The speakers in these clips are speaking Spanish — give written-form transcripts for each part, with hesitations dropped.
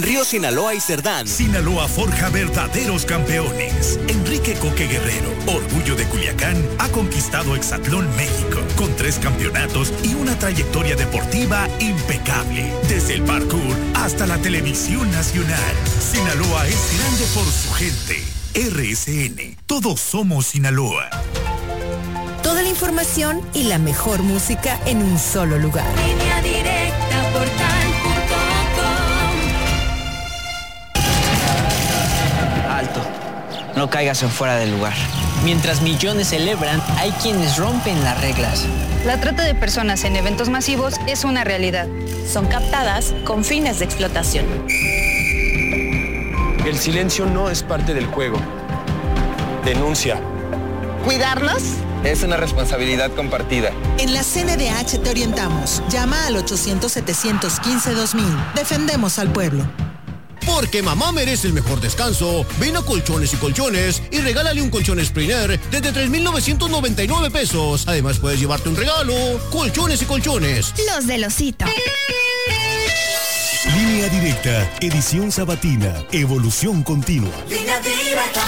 Río Sinaloa y Cerdán. Sinaloa forja verdaderos campeones. Enrique Coque Guerrero, orgullo de Culiacán, ha conquistado Hexatlón México con 3 campeonatos y una trayectoria deportiva impecable. Desde el parkour hasta la televisión nacional. Sinaloa es grande por su gente. RSN, todos somos Sinaloa. Toda la información y la mejor música en un solo lugar. Línea Directa, portal.com. Alto, no caigas en fuera del lugar. Mientras millones celebran, hay quienes rompen las reglas. La trata de personas en eventos masivos es una realidad. Son captadas con fines de explotación. El silencio no es parte del juego. Denuncia. ¿Cuidarlos? Es una responsabilidad compartida. En la CNDH te orientamos. Llama al 800-715-2000. Defendemos al pueblo. Porque mamá merece el mejor descanso, ven a Colchones y Colchones y regálale un colchón Springer desde 3,999 pesos. Además puedes llevarte un regalo. Colchones y Colchones. Los del osito. Línea Directa, edición sabatina, evolución continua. Línea Directa.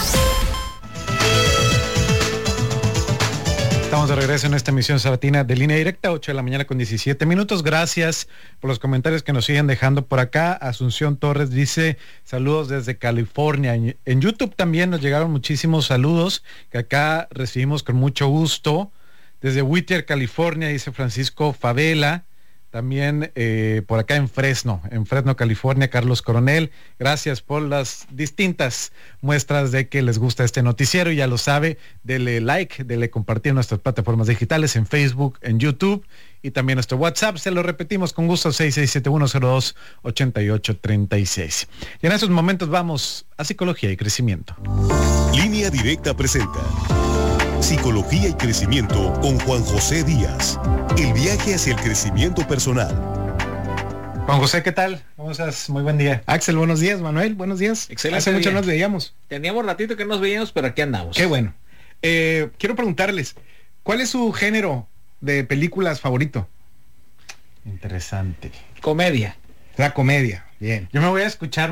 Estamos de regreso en esta emisión sabatina de Línea Directa, 8 de la mañana con 17 minutos. Gracias por los comentarios que nos siguen dejando por acá. Asunción Torres dice, saludos desde California. En YouTube también nos llegaron muchísimos saludos que acá recibimos con mucho gusto. Desde Whittier, California, dice Francisco Favela. También por acá en Fresno, California, Carlos Coronel. Gracias por las distintas muestras de que les gusta este noticiero. Y ya lo sabe, dele like, dele compartir en nuestras plataformas digitales, en Facebook, en YouTube y también nuestro WhatsApp. Se lo repetimos con gusto, 6671028836. Y en esos momentos vamos a Psicología y Crecimiento. Línea Directa presenta Psicología y Crecimiento con Juan José Díaz. El viaje hacia el crecimiento personal. Juan José, ¿qué tal? ¿Cómo estás? Muy buen día. Axel, buenos días. Manuel, buenos días. Excelente. Hace mucho no nos veíamos. Teníamos ratito que nos veíamos, pero aquí andamos. Qué bueno. Quiero preguntarles, ¿cuál es su género de películas favorito? Interesante. Comedia. La comedia, bien. Yo me voy a escuchar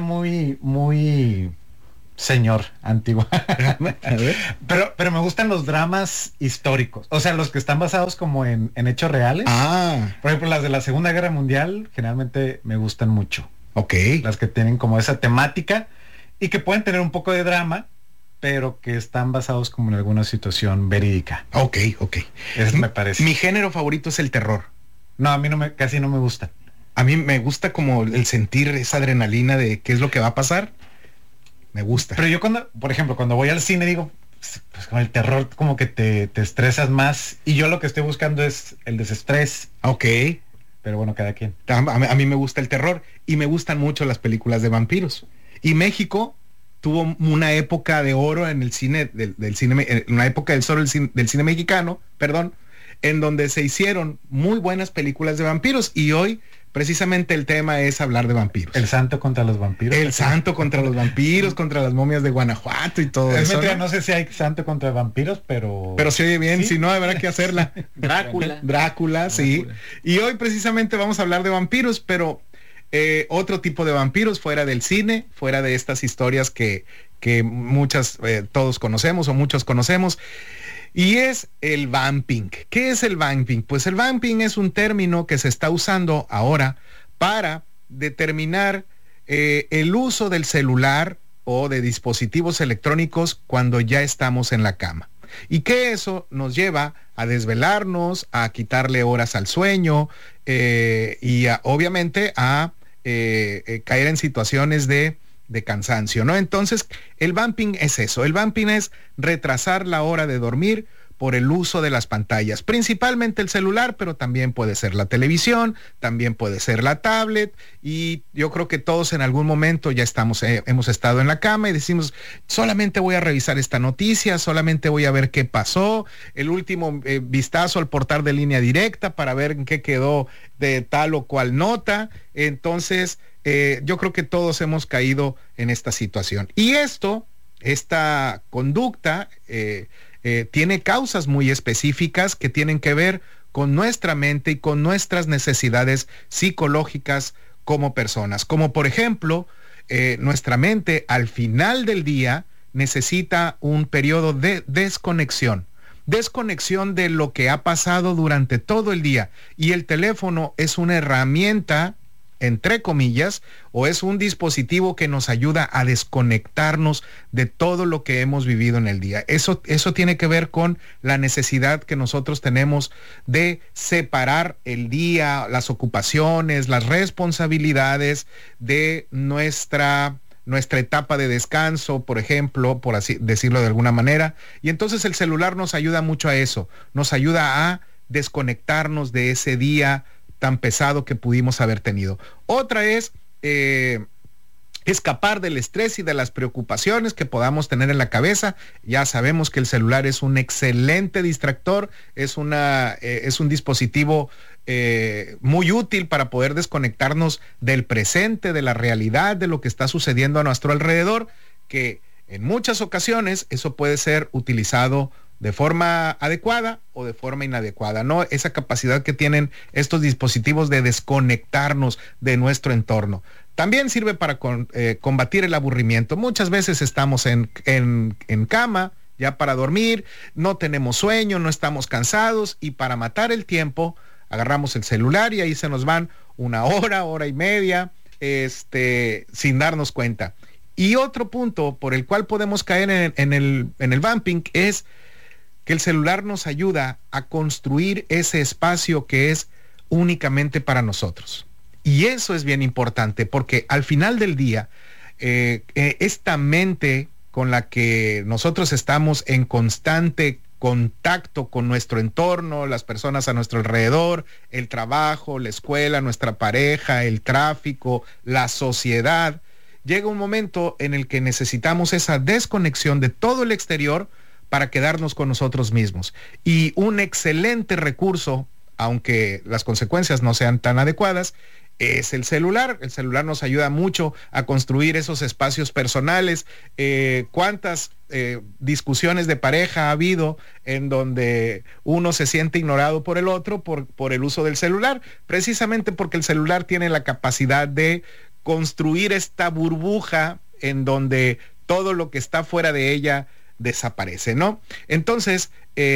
muy señor antiguo. pero me gustan los dramas históricos, o sea, los que están basados como en hechos reales. Por ejemplo, las de la Segunda Guerra Mundial generalmente me gustan mucho. Las que tienen como esa temática y que pueden tener un poco de drama, pero que están basados como en alguna situación verídica. Eso me parece. Mi género favorito es el terror. No, a mí casi no me gusta. A mí me gusta como el sentir esa adrenalina de qué es lo que va a pasar. Me gusta. Pero yo por ejemplo, cuando voy al cine digo, pues con el terror como que te estresas más y yo lo que estoy buscando es el desestrés. Pero bueno, cada quien. A mí me gusta el terror y me gustan mucho las películas de vampiros. Y México tuvo una época de oro en el cine, del cine, una época del oro del cine mexicano, en donde se hicieron muy buenas películas de vampiros y hoy precisamente el tema es hablar de vampiros. El santo contra los vampiros. El santo contra los vampiros, contra las momias de Guanajuato y todo eso. Mentira, no sé si hay santo contra vampiros, pero se oye bien, ¿sí? Si no, habrá que hacerla. Drácula, sí. Y hoy precisamente vamos a hablar de vampiros, pero otro tipo de vampiros fuera del cine, fuera de estas historias que todos conocemos o muchos conocemos. Y es el vamping. ¿Qué es el vamping? Pues el vamping es un término que se está usando ahora para determinar el uso del celular o de dispositivos electrónicos cuando ya estamos en la cama. Y que eso nos lleva a desvelarnos, a quitarle horas al sueño y obviamente a caer en situaciones de cansancio, ¿no? Entonces, el vamping es eso. El vamping es retrasar la hora de dormir por el uso de las pantallas, principalmente el celular, pero también puede ser la televisión, también puede ser la tablet, y yo creo que todos en algún momento ya hemos estado en la cama y decimos, solamente voy a revisar esta noticia, solamente voy a ver qué pasó, el último vistazo al portal de Línea Directa para ver en qué quedó de tal o cual nota. Entonces, yo creo que todos hemos caído en esta situación. Y esta conducta tiene causas muy específicas que tienen que ver con nuestra mente y con nuestras necesidades psicológicas como personas. Como por ejemplo, nuestra mente al final del día necesita un periodo de desconexión de lo que ha pasado durante todo el día, y el teléfono es una herramienta, entre comillas, o es un dispositivo que nos ayuda a desconectarnos de todo lo que hemos vivido en el día. Eso tiene que ver con la necesidad que nosotros tenemos de separar el día, las ocupaciones, las responsabilidades de nuestra etapa de descanso, por ejemplo, por así decirlo de alguna manera. Y entonces el celular nos ayuda mucho a eso, nos ayuda a desconectarnos de ese día tan pesado que pudimos haber tenido. Otra es escapar del estrés y de las preocupaciones que podamos tener en la cabeza. Ya sabemos que el celular es un excelente distractor, es un dispositivo muy útil para poder desconectarnos del presente, de la realidad, de lo que está sucediendo a nuestro alrededor, que en muchas ocasiones eso puede ser utilizado de forma adecuada o de forma inadecuada, ¿no? Esa capacidad que tienen estos dispositivos de desconectarnos de nuestro entorno. También sirve para combatir el aburrimiento. Muchas veces estamos en cama, ya para dormir, no tenemos sueño, no estamos cansados, y para matar el tiempo agarramos el celular y ahí se nos van una hora, hora y media, sin darnos cuenta. Y otro punto por el cual podemos caer en el vamping es que el celular nos ayuda a construir ese espacio que es únicamente para nosotros. Y eso es bien importante, porque al final del día, esta mente con la que nosotros estamos en constante contacto con nuestro entorno, las personas a nuestro alrededor, el trabajo, la escuela, nuestra pareja, el tráfico, la sociedad, llega un momento en el que necesitamos esa desconexión de todo el exterior para quedarnos con nosotros mismos. Y un excelente recurso, aunque las consecuencias no sean tan adecuadas, es el celular. El celular nos ayuda mucho a construir esos espacios personales. ¿Cuántas discusiones de pareja ha habido en donde uno se siente ignorado por el otro por el uso del celular? Precisamente porque el celular tiene la capacidad de construir esta burbuja en donde todo lo que está fuera de ella desaparece, ¿no? Entonces,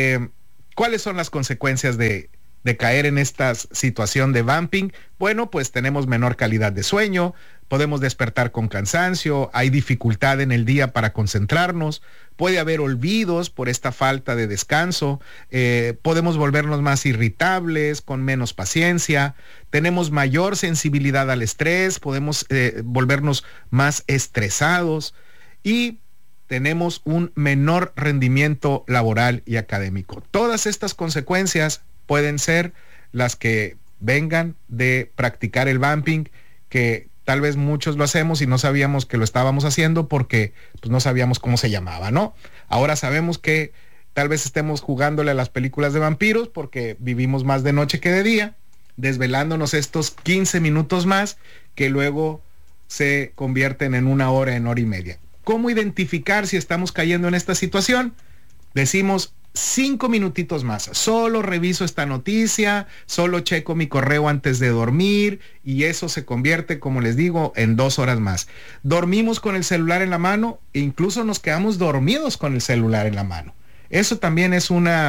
¿cuáles son las consecuencias de caer en esta situación de vamping? Bueno, pues tenemos menor calidad de sueño, podemos despertar con cansancio, hay dificultad en el día para concentrarnos, puede haber olvidos por esta falta de descanso, podemos volvernos más irritables, con menos paciencia, tenemos mayor sensibilidad al estrés, podemos volvernos más estresados y tenemos un menor rendimiento laboral y académico. Todas estas consecuencias pueden ser las que vengan de practicar el vamping, que tal vez muchos lo hacemos y no sabíamos que lo estábamos haciendo porque pues, no sabíamos cómo se llamaba, ¿no? Ahora sabemos que tal vez estemos jugándole a las películas de vampiros porque vivimos más de noche que de día, desvelándonos estos 15 minutos más que luego se convierten en una hora y media. ¿Cómo identificar si estamos cayendo en esta situación? Decimos 5 minutitos más, solo reviso esta noticia, solo checo mi correo antes de dormir, y eso se convierte, como les digo, en 2 horas más. Dormimos con el celular en la mano e incluso nos quedamos dormidos con el celular en la mano. Eso también es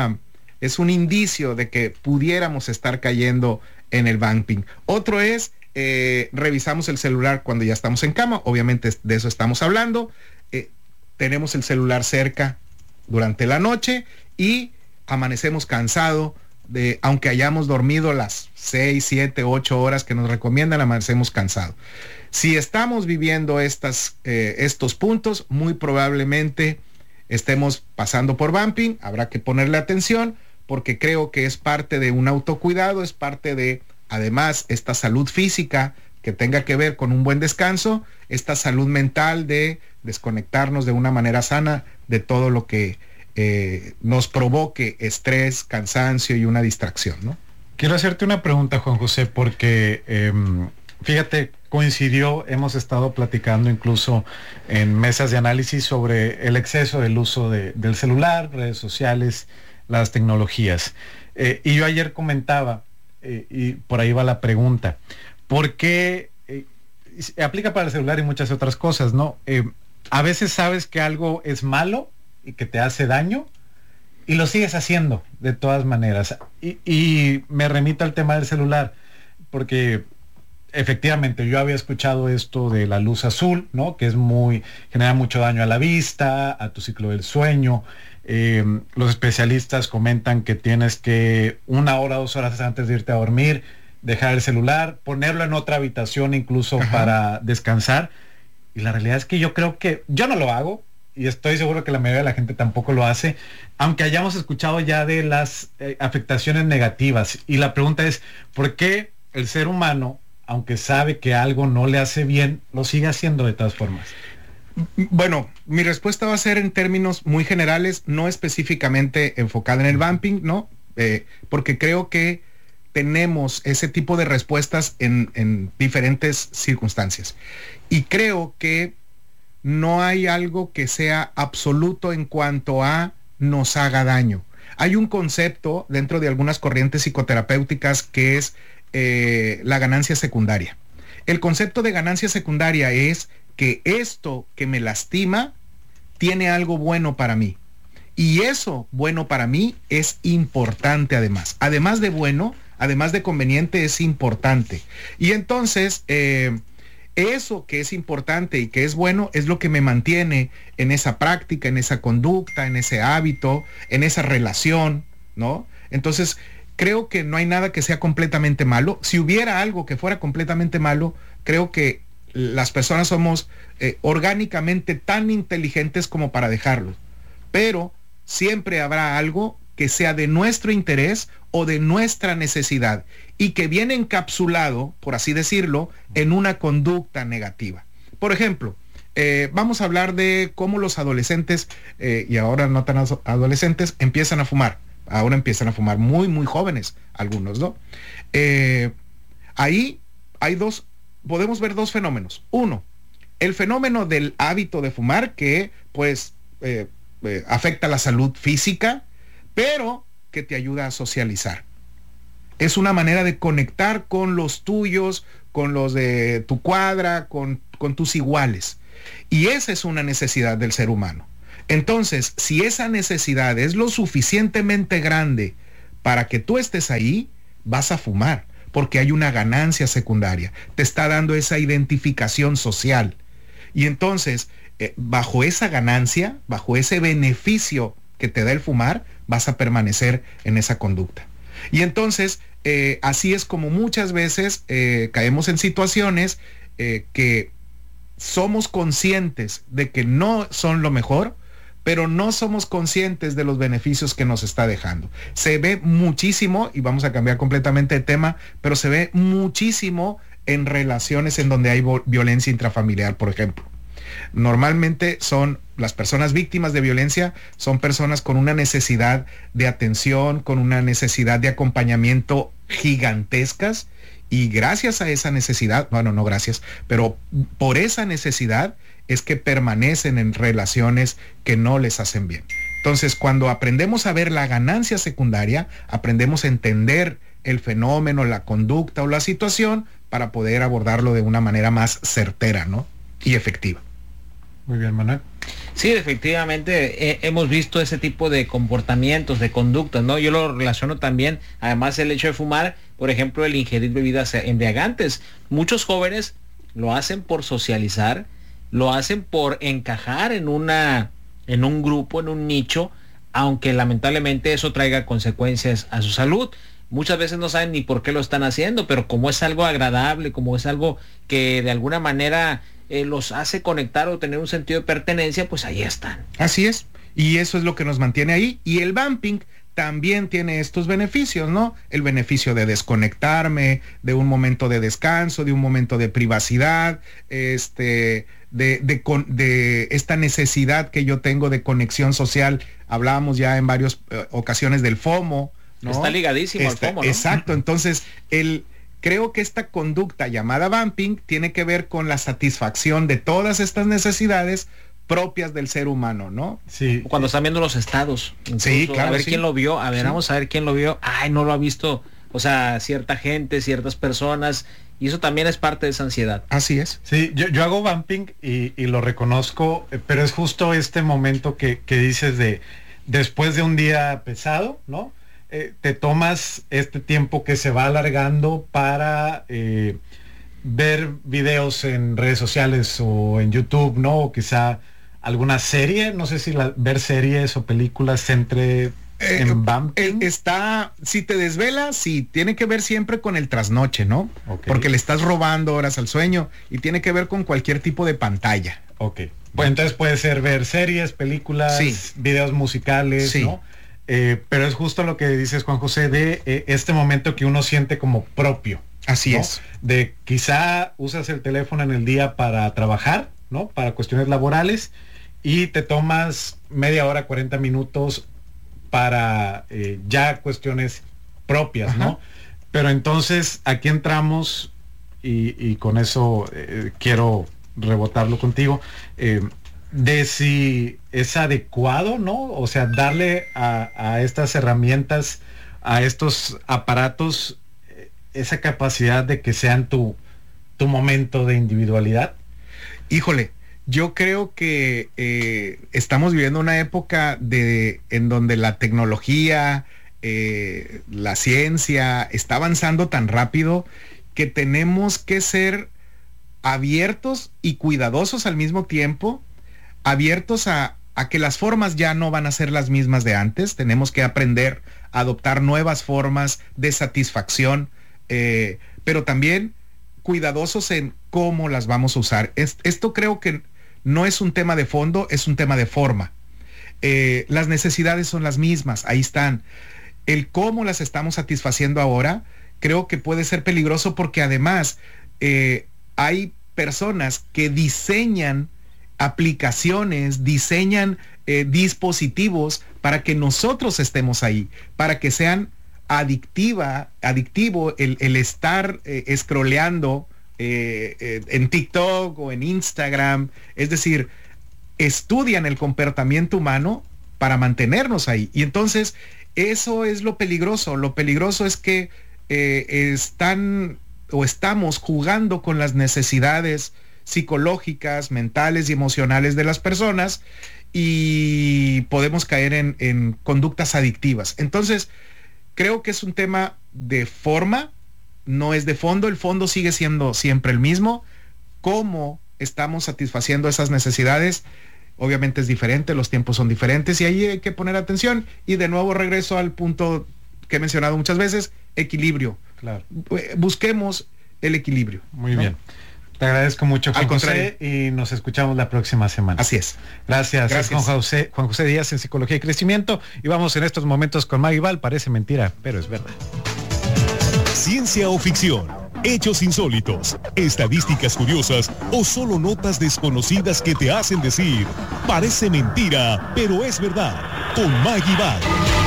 un indicio de que pudiéramos estar cayendo en el vamping. Otro es revisamos el celular cuando ya estamos en cama, obviamente de eso estamos hablando. Tenemos el celular cerca durante la noche y amanecemos cansados, aunque hayamos dormido las 6, 7, 8 horas que nos recomiendan, amanecemos cansados. Si estamos viviendo estos puntos, muy probablemente estemos pasando por vamping. Habrá que ponerle atención porque creo que es parte de un autocuidado, es parte de, además, esta salud física que tenga que ver con un buen descanso, esta salud mental de desconectarnos de una manera sana de todo lo que nos provoque estrés, cansancio y una distracción, ¿no? Quiero hacerte una pregunta, Juan José, porque fíjate, coincidió, hemos estado platicando incluso en mesas de análisis sobre el exceso del uso del celular, redes sociales, las tecnologías. Y yo ayer comentaba, y por ahí va la pregunta, ¿por qué aplica para el celular y muchas otras cosas, ¿no? A veces sabes que algo es malo y que te hace daño y lo sigues haciendo de todas maneras. Y me remito al tema del celular, porque efectivamente yo había escuchado esto de la luz azul, ¿no? Que genera mucho daño a la vista, a tu ciclo del sueño. Los especialistas comentan que tienes que 1 hora, 2 horas antes de irte a dormir, dejar el celular, ponerlo en otra habitación incluso para descansar. Y la realidad es que yo creo que yo no lo hago, y estoy seguro que la mayoría de la gente tampoco lo hace, aunque hayamos escuchado ya de las afectaciones negativas. Y la pregunta es, ¿por qué el ser humano, aunque sabe que algo no le hace bien, lo sigue haciendo de todas formas? Bueno, mi respuesta va a ser en términos muy generales, no específicamente enfocada en el vamping, ¿no? Porque creo que tenemos ese tipo de respuestas en diferentes circunstancias. Y creo que no hay algo que sea absoluto en cuanto a nos haga daño. Hay un concepto dentro de algunas corrientes psicoterapéuticas que es la ganancia secundaria. El concepto de ganancia secundaria es que esto que me lastima tiene algo bueno para mí. Y eso bueno para mí es importante además. Además de bueno, además de conveniente, es importante. Y entonces, eso que es importante y que es bueno es lo que me mantiene en esa práctica, en esa conducta, en ese hábito, en esa relación, ¿no? Entonces, creo que no hay nada que sea completamente malo. Si hubiera algo que fuera completamente malo, creo que las personas somos orgánicamente tan inteligentes como para dejarlo. Pero siempre habrá algo que sea de nuestro interés o de nuestra necesidad y que viene encapsulado, por así decirlo, en una conducta negativa. Por ejemplo, vamos a hablar de cómo los adolescentes, y ahora no tan adolescentes, empiezan a fumar. Ahora empiezan a fumar muy, muy jóvenes, algunos, ¿no? Ahí podemos ver dos fenómenos. Uno, el fenómeno del hábito de fumar que, pues, afecta la salud física, pero que te ayuda a socializar. Es una manera de conectar con los tuyos, con los de tu cuadra, con tus iguales. Y esa es una necesidad del ser humano. Entonces, si esa necesidad es lo suficientemente grande para que tú estés ahí, vas a fumar, porque hay una ganancia secundaria. Te está dando esa identificación social. Y entonces, bajo esa ganancia, bajo ese beneficio que te da el fumar, vas a permanecer en esa conducta. Y entonces, así es como muchas veces caemos en situaciones que somos conscientes de que no son lo mejor, pero no somos conscientes de los beneficios que nos está dejando. Se ve muchísimo, y vamos a cambiar completamente de tema, pero se ve muchísimo en relaciones en donde hay violencia intrafamiliar, por ejemplo. Normalmente son las personas víctimas de violencia, son personas con una necesidad de atención, con una necesidad de acompañamiento gigantescas, y gracias a esa necesidad, bueno, no gracias, pero por esa necesidad es que permanecen en relaciones que no les hacen bien. Entonces, cuando aprendemos a ver la ganancia secundaria, aprendemos a entender el fenómeno, la conducta o la situación para poder abordarlo de una manera más certera, ¿no? Y efectiva. Muy bien, Manuel. Sí, efectivamente, hemos visto ese tipo de comportamientos, de conductas, ¿no? Yo lo relaciono también, además el hecho de fumar, por ejemplo, el ingerir bebidas embriagantes. Muchos jóvenes lo hacen por socializar, lo hacen por encajar en un grupo, en un nicho, aunque lamentablemente eso traiga consecuencias a su salud. Muchas veces no saben ni por qué lo están haciendo, pero como es algo agradable, como es algo que de alguna manera los hace conectar o tener un sentido de pertenencia, pues ahí están. Así es, y eso es lo que nos mantiene ahí. Y el vamping también tiene estos beneficios, ¿no? El beneficio de desconectarme, de un momento de descanso, de un momento de privacidad, de esta necesidad que yo tengo de conexión social. Hablábamos ya en varias ocasiones del FOMO, ¿no? Está ligadísimo al FOMO, ¿no? Exacto, entonces creo que esta conducta llamada vamping tiene que ver con la satisfacción de todas estas necesidades propias del ser humano, ¿no? Sí. Cuando están viendo los estados. Incluso, sí, claro. A ver quién lo vio. A ver, vamos a ver quién lo vio. Ay, no lo ha visto. O sea, cierta gente, ciertas personas. Y eso también es parte de esa ansiedad. Así es. Sí, yo hago vamping y lo reconozco, pero es justo este momento que dices de después de un día pesado, ¿no? Te tomas este tiempo que se va alargando para ver videos en redes sociales o en YouTube, ¿no? O quizá alguna serie, no sé si ver series o películas entre en vamping. Si te desvelas, sí, tiene que ver siempre con el trasnoche, ¿no? Okay. Porque le estás robando horas al sueño y tiene que ver con cualquier tipo de pantalla. Ok. Pues entonces puede ser ver series, películas, sí, videos musicales, sí, ¿no? Pero es justo lo que dices, Juan José, de este momento que uno siente como propio. Así, ¿no? Es. De quizá usas el teléfono en el día para trabajar, ¿no? Para cuestiones laborales, y te tomas media hora, 40 minutos para ya cuestiones propias, ajá, ¿no? Pero entonces aquí entramos, y con eso quiero rebotarlo contigo, de si es adecuado, ¿no? O sea, darle a estas herramientas, a estos aparatos, esa capacidad de que sean tu momento de individualidad. Híjole, yo creo que estamos viviendo una época en donde la tecnología, la ciencia está avanzando tan rápido que tenemos que ser abiertos y cuidadosos al mismo tiempo, abiertos a que las formas ya no van a ser las mismas de antes. Tenemos que aprender a adoptar nuevas formas de satisfacción, pero también cuidadosos en cómo las vamos a usar. Esto creo que no es un tema de fondo, es un tema de forma. Las necesidades son las mismas, ahí están. El cómo las estamos satisfaciendo ahora creo que puede ser peligroso, porque además hay personas que diseñan aplicaciones, diseñan dispositivos para que nosotros estemos ahí, para que sean adictivo el estar scrolleando en TikTok o en Instagram. Es decir, estudian el comportamiento humano para mantenernos ahí. Y entonces eso es lo peligroso. Lo peligroso es que estamos jugando con las necesidades psicológicas, mentales y emocionales de las personas, y podemos caer en conductas adictivas. Entonces, creo que es un tema de forma, no es de fondo. El fondo sigue siendo siempre el mismo. Cómo estamos satisfaciendo esas necesidades, obviamente es diferente, los tiempos son diferentes, y ahí hay que poner atención. Y de nuevo regreso al punto que he mencionado muchas veces: equilibrio. Claro. Busquemos el equilibrio. Muy, ¿no? Bien. Te agradezco mucho, Juan José, y nos escuchamos la próxima semana. Así es. Gracias. Es Juan José Díaz en Psicología y Crecimiento, y vamos en estos momentos con Maggie Val. Parece mentira, pero es verdad. Ciencia o ficción, hechos insólitos, estadísticas curiosas o solo notas desconocidas que te hacen decir: parece mentira, pero es verdad. Con Maggie Val.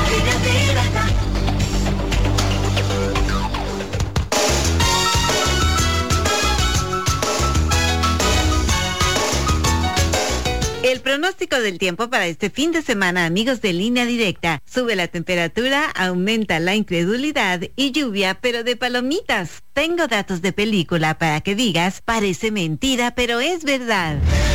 El pronóstico del tiempo para este fin de semana, amigos de Línea Directa: sube la temperatura, aumenta la incredulidad y lluvia, pero de palomitas. Tengo datos de película para que digas: parece mentira, pero es verdad.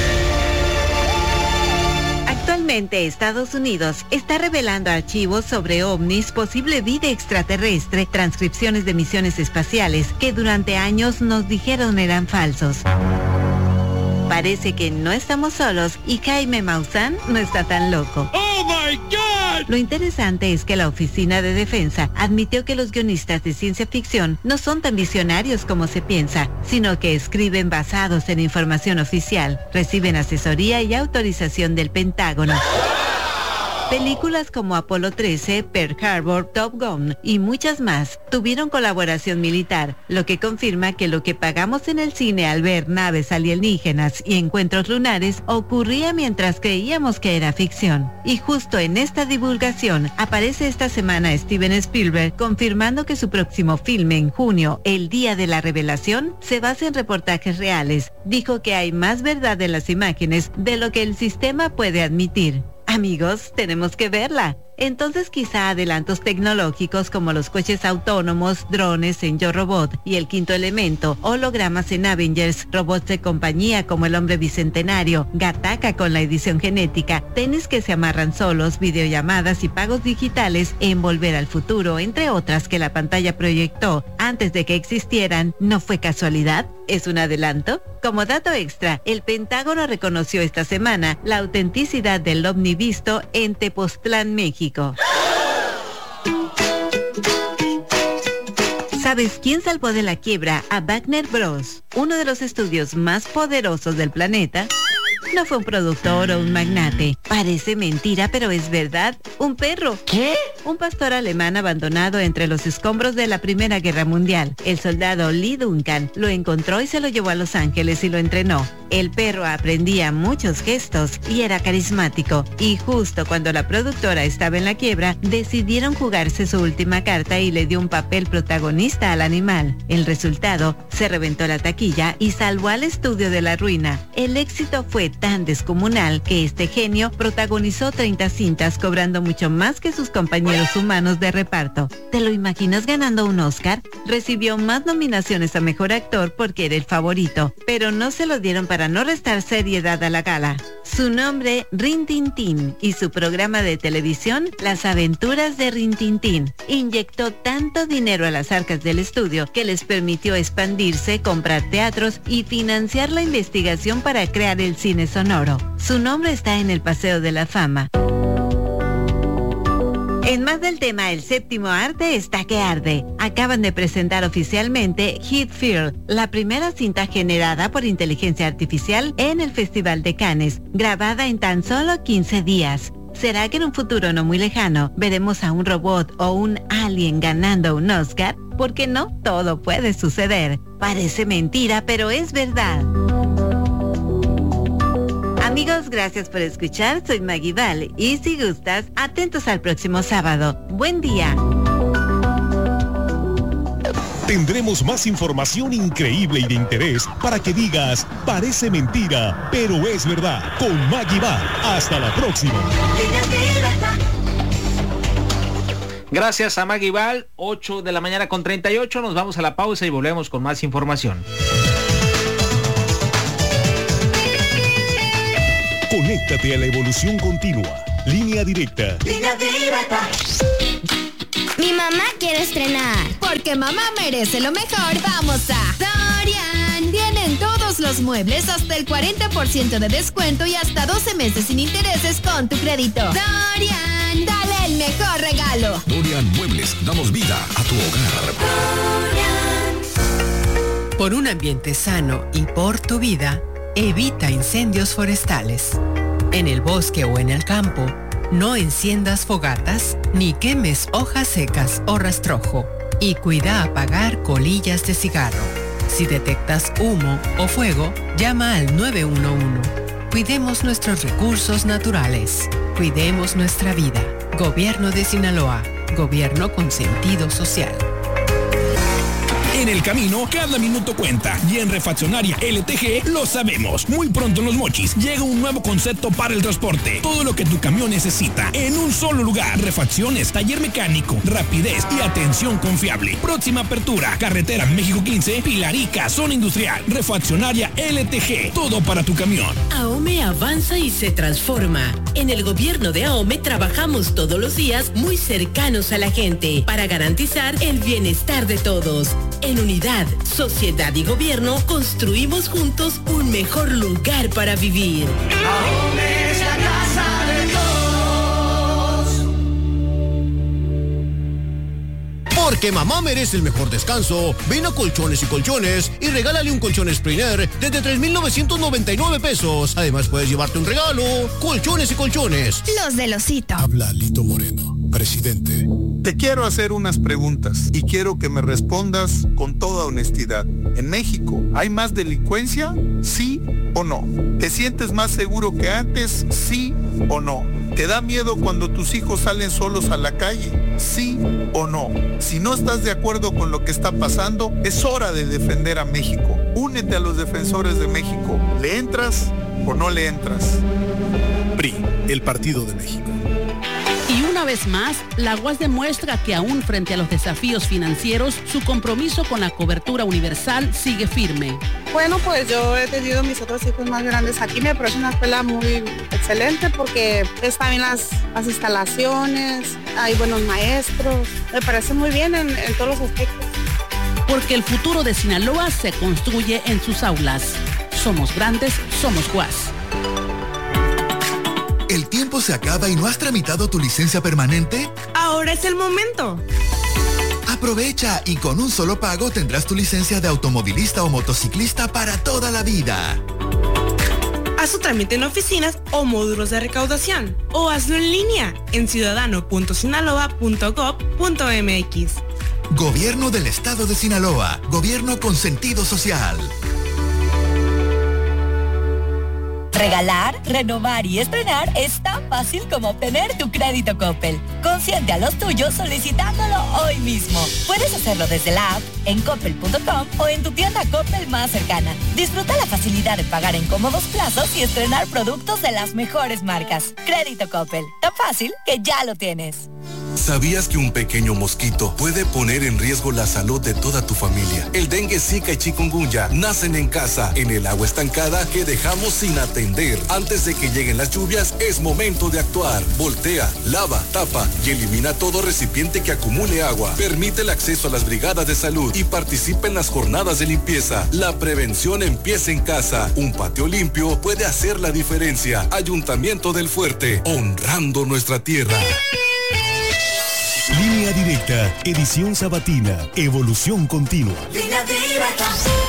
Actualmente Estados Unidos está revelando archivos sobre ovnis, posible vida extraterrestre, transcripciones de misiones espaciales que durante años nos dijeron eran falsos. Parece que no estamos solos y Jaime Maussan no está tan loco. ¡Oh, my God! Lo interesante es que la Oficina de Defensa admitió que los guionistas de ciencia ficción no son tan visionarios como se piensa, sino que escriben basados en información oficial, reciben asesoría y autorización del Pentágono. Películas como Apolo 13, Pearl Harbor, Top Gun y muchas más tuvieron colaboración militar, lo que confirma que lo que pagamos en el cine al ver naves alienígenas y encuentros lunares ocurría mientras creíamos que era ficción. Y justo en esta divulgación aparece esta semana Steven Spielberg confirmando que su próximo filme en junio, El Día de la Revelación, se basa en reportajes reales. Dijo que hay más verdad en las imágenes de lo que el sistema puede admitir. Amigos, tenemos que verla. entonces quizá adelantos tecnológicos como los coches autónomos, drones en Yo Robot y El Quinto Elemento, hologramas en Avengers, robots de compañía como el Hombre Bicentenario, Gattaca con la edición genética, tenis que se amarran solos, videollamadas y pagos digitales en Volver al Futuro, entre otras que la pantalla proyectó antes de que existieran, ¿no fue casualidad? ¿Es un adelanto? Como dato extra, el Pentágono reconoció esta semana la autenticidad del ovni visto en Tepoztlán, México. ¿Sabes quién salvó de la quiebra a Wagner Bros., uno de los estudios más poderosos del planeta? No fue un productor o un magnate. Parece mentira, pero es verdad. Un perro. ¿Qué? Un pastor alemán abandonado entre los escombros de la Primera Guerra Mundial. El soldado Lee Duncan lo encontró y se lo llevó a Los Ángeles y lo entrenó. El perro aprendía muchos gestos y era carismático. Y justo cuando la productora estaba en la quiebra, decidieron jugarse su última carta y le dio un papel protagonista al animal. El resultado, se reventó la taquilla y salvó al estudio de la ruina. El éxito fue tan descomunal que este genio protagonizó 30 cintas cobrando mucho más que sus compañeros humanos de reparto. ¿Te lo imaginas ganando un Oscar? Recibió más nominaciones a Mejor Actor porque era el favorito, pero no se lo dieron para no restar seriedad a la gala. Su nombre, Rin Tin Tin, y su programa de televisión, Las Aventuras de Rin Tin Tin, inyectó tanto dinero a las arcas del estudio que les permitió expandirse, comprar teatros y financiar la investigación para crear el cine sonoro. Su nombre está en el Paseo de la Fama. En más del tema, el séptimo arte está que arde. Acaban de presentar oficialmente Hit Field, la primera cinta generada por inteligencia artificial en el Festival de Cannes, grabada en tan solo 15 días. ¿Será que en un futuro no muy lejano veremos a un robot o un alien ganando un Oscar? Porque no todo puede suceder. Parece mentira, pero es verdad. Amigos, gracias por escuchar. Soy Maggie Val y si gustas, atentos al próximo sábado. Buen día. Tendremos más información increíble y de interés para que digas, parece mentira, pero es verdad. Con Maggie Val. Hasta la próxima. Gracias a Maggie Val, 8 de la mañana con 38. Nos vamos a la pausa y volvemos con más información. Conéctate a la evolución continua. Línea directa. Línea directa. Mi mamá quiere estrenar. Porque mamá merece lo mejor, vamos a Sorian. Tienen todos los muebles hasta el 40% de descuento y hasta 12 meses sin intereses con tu crédito. Sorian, dale el mejor regalo. Dorian Muebles, damos vida a tu hogar. Por un ambiente sano y por tu vida, evita incendios forestales. En el bosque o en el campo, no enciendas fogatas ni quemes hojas secas o rastrojo. Y cuida apagar colillas de cigarro. Si detectas humo o fuego, llama al 911. Cuidemos nuestros recursos naturales. Cuidemos nuestra vida. Gobierno de Sinaloa. Gobierno con sentido social. En el camino, cada minuto cuenta. Y en Refaccionaria LTG lo sabemos. Muy pronto en Los Mochis llega un nuevo concepto para el transporte. Todo lo que tu camión necesita en un solo lugar. Refacciones, taller mecánico, rapidez y atención confiable. Próxima apertura, carretera México 15, Pilarica, zona industrial. Refaccionaria LTG, todo para tu camión. AOME avanza y se transforma. En el gobierno de AOME trabajamos todos los días muy cercanos a la gente para garantizar el bienestar de todos. En unidad, sociedad y gobierno construimos juntos un mejor lugar para vivir. AOME es la casa de todos. Porque mamá merece el mejor descanso, ven a Colchones y Colchones y regálale un colchón Springer desde 3,999 pesos. Además puedes llevarte un regalo. Colchones y Colchones. Los del osito. Habla Lito Moreno, presidente. Te quiero hacer unas preguntas y quiero que me respondas con toda honestidad. ¿En México hay más delincuencia? ¿Sí o no? ¿Te sientes más seguro que antes? ¿Sí o no? ¿Te da miedo cuando tus hijos salen solos a la calle? ¿Sí o no? Si no estás de acuerdo con lo que está pasando, es hora de defender a México. Únete a los defensores de México. ¿Le entras o no le entras? PRI, el Partido de México. Y Una vez más, la UAS demuestra que aún frente a los desafíos financieros, su compromiso con la cobertura universal sigue firme. Bueno, pues yo he tenido mis otros hijos más grandes aquí, me parece una escuela muy excelente porque están bien las instalaciones, hay buenos maestros, me parece muy bien en todos los aspectos. Porque el futuro de Sinaloa se construye en sus aulas. Somos grandes, somos UAS. ¿El tiempo se acaba y no has tramitado tu licencia permanente? Ahora es el momento. Aprovecha y con un solo pago tendrás tu licencia de automovilista o motociclista para toda la vida. Haz tu trámite en oficinas o módulos de recaudación o hazlo en línea en ciudadano.sinaloa.gov.mx. Gobierno del Estado de Sinaloa. Gobierno con sentido social. Regalar, renovar y estrenar es tan fácil como obtener tu crédito Coppel. Consiente a los tuyos solicitándolo hoy mismo. Puedes hacerlo desde la app, en coppel.com o en tu tienda Coppel más cercana. Disfruta la facilidad de pagar en cómodos plazos y estrenar productos de las mejores marcas. Crédito Coppel, tan fácil que ya lo tienes. ¿Sabías que un pequeño mosquito puede poner en riesgo la salud de toda tu familia? El dengue, zika y chikungunya nacen en casa, en el agua estancada que dejamos sin atender. Antes de que lleguen las lluvias, es momento de actuar. Voltea, lava, tapa y elimina todo recipiente que acumule agua. Permite el acceso a las brigadas de salud y participa en las jornadas de limpieza. La prevención empieza en casa. Un patio limpio puede hacer la diferencia. Ayuntamiento del Fuerte, honrando nuestra tierra. Línea Directa, edición sabatina, evolución continua. Línea Directa.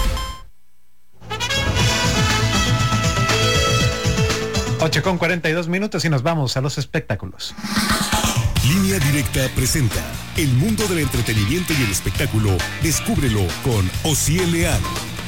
8:42 y nos vamos a los espectáculos. Línea Directa presenta el mundo del entretenimiento y el espectáculo. Descúbrelo con Osiel Leal.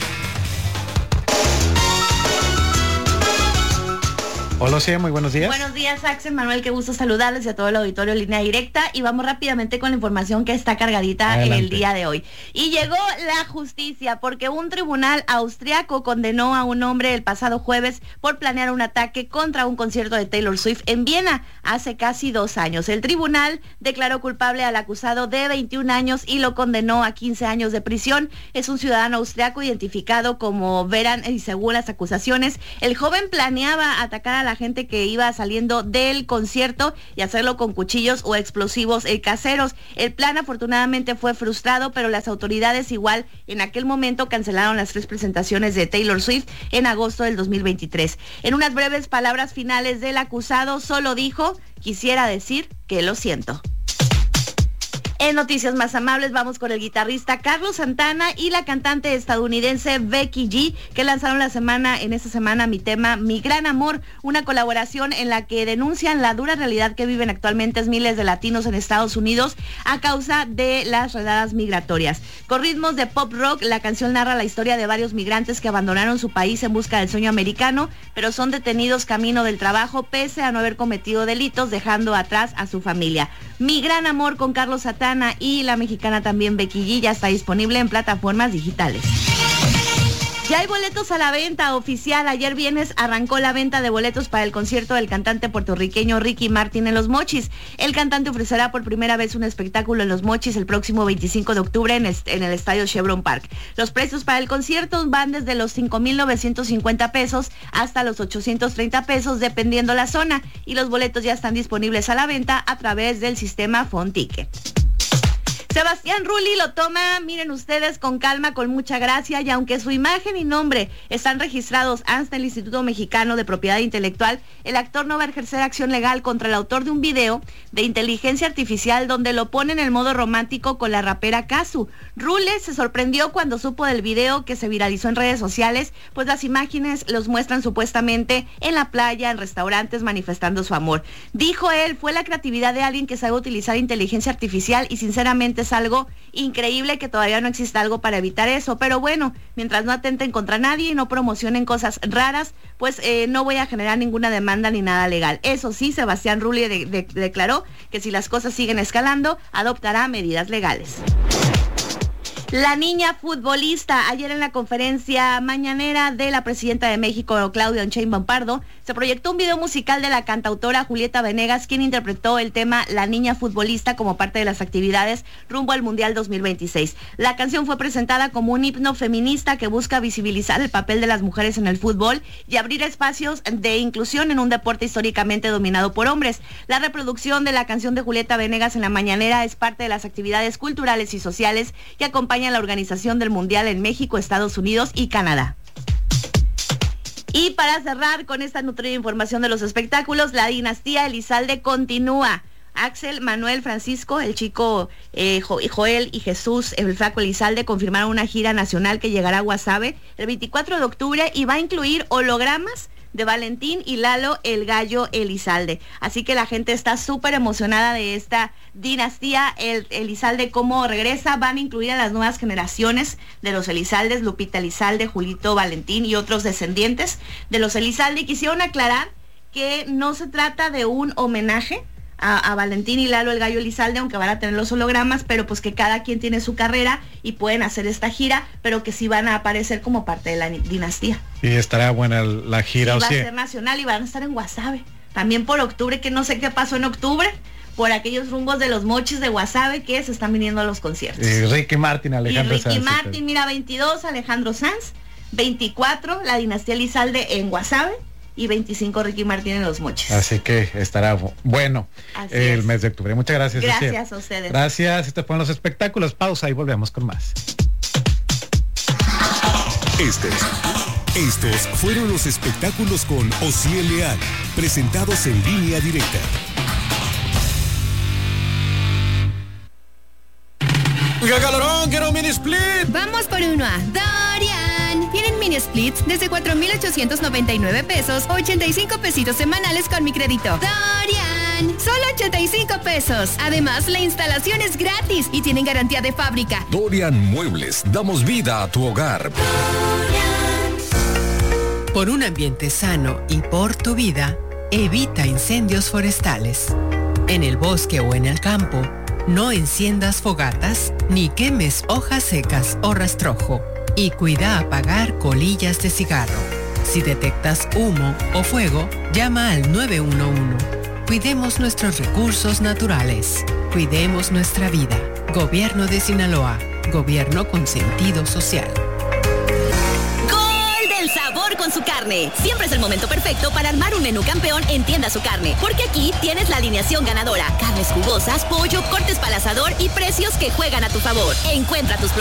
Hola, sí, muy buenos días. Buenos días, Axel, Manuel, qué gusto saludarles y a todo el auditorio de Línea Directa. Y vamos rápidamente con la información que está cargadita. Adelante. El día de hoy. Y llegó la justicia porque un tribunal austriaco condenó a un hombre el pasado jueves por planear un ataque contra un concierto de Taylor Swift en Viena hace casi 2 años. El tribunal declaró culpable al acusado de 21 años y lo condenó a 15 años de prisión. Es un ciudadano austriaco identificado como Veran y según las acusaciones, el joven planeaba atacar a la gente que iba saliendo del concierto y hacerlo con cuchillos o explosivos caseros. El plan afortunadamente fue frustrado, pero las autoridades igual en aquel momento cancelaron las 3 presentaciones de Taylor Swift en agosto del 2023. En unas breves palabras finales del acusado solo dijo: quisiera decir que lo siento. En noticias más amables vamos con el guitarrista Carlos Santana y la cantante estadounidense Becky G, que lanzaron en esta semana mi tema Mi Gran Amor, una colaboración en la que denuncian la dura realidad que viven actualmente miles de latinos en Estados Unidos a causa de las redadas migratorias. Con ritmos de pop rock, la canción narra la historia de varios migrantes que abandonaron su país en busca del sueño americano, pero son detenidos camino del trabajo pese a no haber cometido delitos, dejando atrás a su familia. Mi Gran Amor con Carlos Santana y la mexicana también Becky G ya está disponible en plataformas digitales. Ya hay boletos a la venta oficial. Ayer viernes arrancó la venta de boletos para el concierto del cantante puertorriqueño Ricky Martin en Los Mochis. El cantante ofrecerá por primera vez un espectáculo en Los Mochis el próximo 25 de octubre en el estadio Chevron Park. Los precios para el concierto van desde los 5,950 pesos hasta los 830 pesos dependiendo la zona, y los boletos ya están disponibles a la venta a través del sistema Fonticket. Sebastián Rulli lo toma, miren ustedes, con calma, con mucha gracia, y aunque su imagen y nombre están registrados ante el Instituto Mexicano de Propiedad Intelectual, el actor no va a ejercer acción legal contra el autor de un video de inteligencia artificial donde lo pone en el modo romántico con la rapera Kazu. Rulli se sorprendió cuando supo del video que se viralizó en redes sociales, pues las imágenes los muestran supuestamente en la playa, en restaurantes, manifestando su amor. Dijo él, fue la creatividad de alguien que sabe utilizar inteligencia artificial y sinceramente es algo increíble que todavía no exista algo para evitar eso, pero bueno, mientras no atenten contra nadie y no promocionen cosas raras, pues no voy a generar ninguna demanda ni nada legal. Eso sí, Sebastián Rulli declaró que si las cosas siguen escalando, adoptará medidas legales. La niña futbolista. Ayer en la conferencia mañanera de la presidenta de México, Claudia Sheinbaum Pardo, se proyectó un video musical de la cantautora Julieta Venegas, quien interpretó el tema La niña futbolista como parte de las actividades rumbo al Mundial 2026. La canción fue presentada como un himno feminista que busca visibilizar el papel de las mujeres en el fútbol y abrir espacios de inclusión en un deporte históricamente dominado por hombres. La reproducción de la canción de Julieta Venegas en la mañanera es parte de las actividades culturales y sociales que acompañan la organización del Mundial en México, Estados Unidos y Canadá. Y para cerrar con esta nutrida información de los espectáculos, la dinastía Elizalde continúa. Axel, Manuel, Francisco, el chico Joel y Jesús, el flaco Elizalde, confirmaron una gira nacional que llegará a Guasave el 24 de octubre y va a incluir hologramas de Valentín y Lalo el Gallo Elizalde. Así que la gente está súper emocionada de esta dinastía Elizalde, cómo regresa. Van a incluir a las nuevas generaciones de los Elizaldes, Lupita Elizalde, Julito Valentín y otros descendientes de los Elizalde. Y quisieron aclarar que no se trata de un homenaje a Valentín y Lalo el Gallo Elizalde, aunque van a tener los hologramas, pero pues que cada quien tiene su carrera y pueden hacer esta gira, pero que sí van a aparecer como parte de la dinastía. Y estará buena la gira. Sí, va a ser nacional y van a estar en Guasave. También por octubre, que no sé qué pasó en octubre, por aquellos rumbos de los mochis de Guasave que se están viniendo a los conciertos. Ricky Martin, Alejandro Sanz. Ricky Martin, mira, 22, Alejandro Sanz, 24, la dinastía Elizalde en Guasave, y 25 Ricky Martin en los mochis. Así que estará bueno el mes de octubre. Muchas gracias. Gracias a ustedes. Gracias. Estos fueron los espectáculos. Pausa y volvemos con más. Estos fueron los espectáculos con Osiel Leal, presentados en Línea Directa. ¡Calorón, quiero un mini split! Vamos por uno a Dorian. Tienen mini splits desde 4,899 pesos, 85 pesitos semanales con mi crédito. Dorian, solo 85 pesos. Además, la instalación es gratis y tienen garantía de fábrica. Dorian Muebles, damos vida a tu hogar. Por un ambiente sano y por tu vida, evita incendios forestales. En el bosque o en el campo, no enciendas fogatas ni quemes hojas secas o rastrojo. Y cuida apagar colillas de cigarro. Si detectas humo o fuego, llama al 911. Cuidemos nuestros recursos naturales. Cuidemos nuestra vida. Gobierno de Sinaloa. Gobierno con sentido social. Sabor con su carne. Siempre es el momento perfecto para armar un menú campeón en Tienda Su Carne, porque aquí tienes la alineación ganadora. Carnes jugosas, pollo, cortes para el asador y precios que juegan a tu favor. Encuentra tus